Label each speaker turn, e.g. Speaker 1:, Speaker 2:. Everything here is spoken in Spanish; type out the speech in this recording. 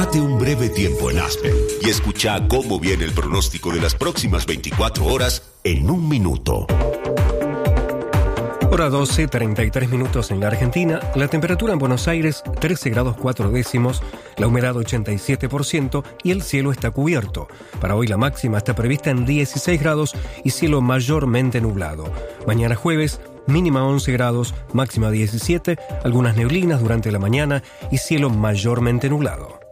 Speaker 1: Tómate un breve tiempo en Aspen y escucha cómo viene el pronóstico de las próximas 24 horas en un minuto.
Speaker 2: Hora 12, 33 minutos en la Argentina. La temperatura en Buenos Aires, 13 grados 4 décimos, la humedad 87% y el cielo está cubierto. Para hoy la máxima está prevista en 16 grados y cielo mayormente nublado. Mañana jueves, mínima 11 grados, máxima 17, algunas neblinas durante la mañana y cielo mayormente nublado.